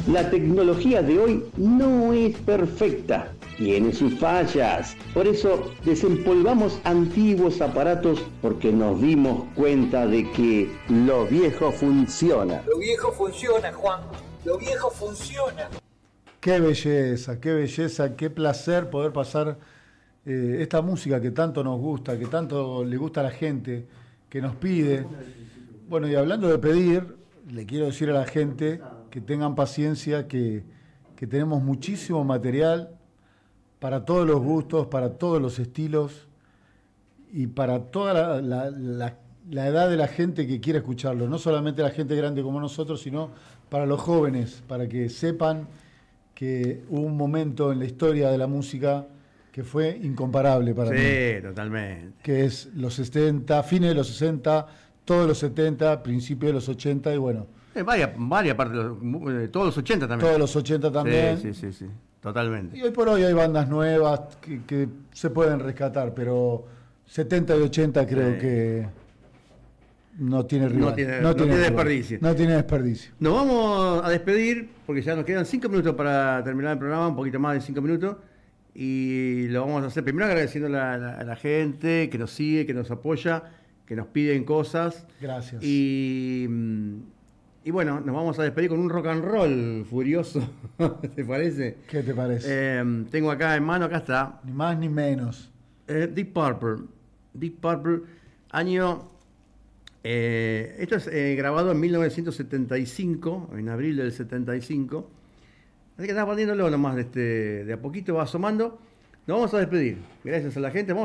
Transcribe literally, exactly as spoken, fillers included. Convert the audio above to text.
La tecnología de hoy no es perfecta, tiene sus fallas. Por eso desempolvamos antiguos aparatos porque nos dimos cuenta de que lo viejo funciona. Lo viejo funciona, Juan. Lo viejo funciona. Qué belleza, qué belleza, qué placer poder pasar eh, esta música que tanto nos gusta, que tanto le gusta a la gente, que nos pide. Bueno, y hablando de pedir, le quiero decir a la gente que tengan paciencia, que, que tenemos muchísimo material para todos los gustos, para todos los estilos y para toda la, la, la, la edad de la gente que quiera escucharlo. No solamente la gente grande como nosotros, sino para los jóvenes, para que sepan que hubo un momento en la historia de la música que fue incomparable para sí, mí. Sí, totalmente. Que es los sesenta, fines de los sesenta, todos los setenta, principios de los ochenta y bueno. Eh, varias, varias partes, eh, todos los ochenta también. Todos los ochenta también. Sí, sí, sí, sí, totalmente. Y hoy por hoy hay bandas nuevas que, que se pueden rescatar, pero setenta y ochenta creo sí. que no tiene rival. No tiene, no no tiene, tiene desperdicio. No tiene desperdicio. Nos vamos a despedir porque ya nos quedan cinco minutos para terminar el programa, un poquito más de cinco minutos. Y lo vamos a hacer primero agradeciendo a la, la, a la gente que nos sigue, que nos apoya, que nos piden cosas. Gracias. Y, y bueno, nos vamos a despedir con un rock and roll furioso. ¿Te parece? ¿Qué te parece? Eh, tengo acá en mano, acá está. Ni más ni menos. Eh, Deep Purple. Deep Purple, año... Eh, esto es eh, grabado en mil novecientos setenta y cinco, en abril del setenta y cinco. Así que estamos poniéndolo nomás de, este, de a poquito, va asomando. Nos vamos a despedir. Gracias a la gente. Vamos